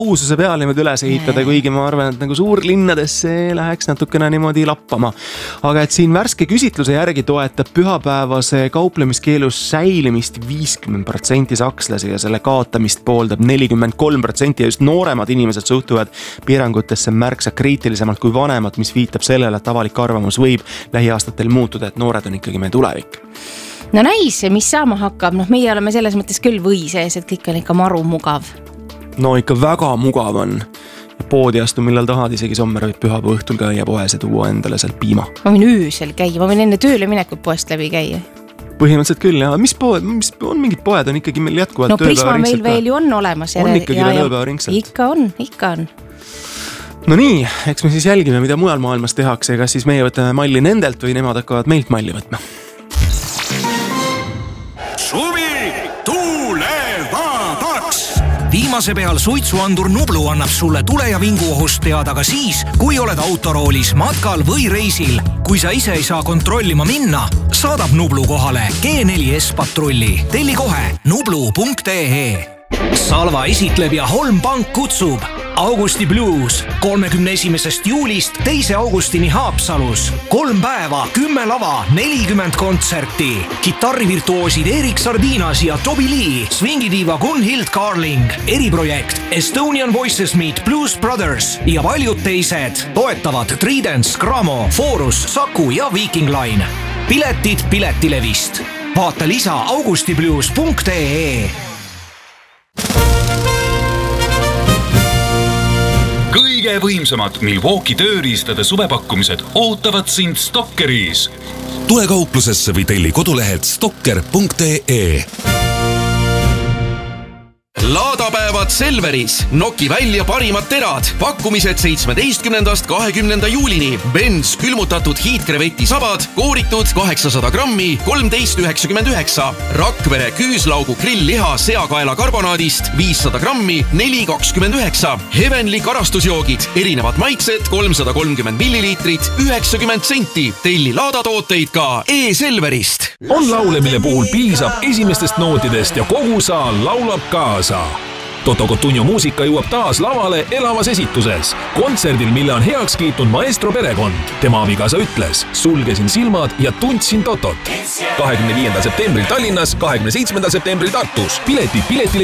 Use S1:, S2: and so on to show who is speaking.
S1: uususe peale niimoodi üles ehitada, kuigi ma arvan, et nagu suurlinnadesse läheks natukene niimoodi lappama. Aga et siin värske küsitluse järgi toetab pühapäevase kauplemiskeelus säilimist 50% sakslasi ja selle kaotamist pooldab 43% ja just nooremad inimesed suhtuvad piirangutesse märksa kriitilisemalt kui vanemad, mis viitab sellele, et avalik arvamus võib lähiaastatel muutuda, et noored on ikkagi meie tulevik.
S2: No näis, mis saama hakkab, meie oleme selles mõttes küll või sees, et kõik on ikka maru mugav.
S1: No ikka väga mugav on. Poodi astu, millal tahad, isegi sommer võib pühapäeva õhtul käia poes ja tuua endale sealt piima.
S2: Ma võin öösel käia, ma võin enne tööle minekut poest läbi käia.
S1: Põhimõtteliselt küll, jah. Mis on mingid poed, on ikkagi meil jätkuvalt
S2: no, Prisma meil veel ju on olemas.
S1: On ikkagi veel ööpäeva ringselt.
S2: Ikka on.
S1: No nii, eks me siis jälgime, mida mujal maailmas tehakse, kas siis meie võtame malli nendelt või nemad hakkavad meilt malli võtma.
S3: Suvi tuulevabaks! Viimase peal suitsuandur Nublu annab sulle tule- ja vinguohust teada ka siis, kui oled autoroolis, matkal või reisil. Kui sa ise ei saa kontrollima minna, saadab Nublu kohale G4S patrulli. Telli kohe nublu.ee. Salva esitleb ja Holm Pank kutsub Augusti Blues 31. juulist 2. augustini Haapsalus. 3 päeva, 10 lava, 40 kontserti. Kitarrivirtuoosid Erik Sardinas ja Toby Lee, swingidiiva Gunhild Carling, eriprojekt Estonian Voices Meet Blues Brothers ja paljud teised. Toetavad Tridents, Gramo, Forus, Saku ja Viking Line. Piletid Piletilevist. Vaata lisa augustiblues.ee.
S4: Kõige võimsamad Milwaukee tööriistade suvepakkumised ootavad sind Stockeris.
S5: Tule kauplusesse või telli kodulehelt stocker.ee. Laadapäevad Selveris. Noki välja parimad terad. Pakkumised 17. 20. juulini. Benz külmutatud hiidkreveti sabad, kooritud 800 grammi, 13,99. Rakvere küüslaugu grillliha seakaela karbonaadist 500 grammi, 4,29. Heavenly karastusjoogid, erinevad maitsed 330 milliliitrit, 90 senti. Telli laadatooteid ka E-Selverist.
S6: On laule, mille puhul piisab esimestest nootidest ja kogu saal laulab kaasa. Toto Cotugno muusika jõuab taas lavale elavas esituses. Kontserdil, mille on heaks kiitnud maestro perekond. Tema abikaasa ütles, sulgesin silmad ja tundsin Totot. 25. septembril Tallinnas, 27. septembril Tartus. Piletid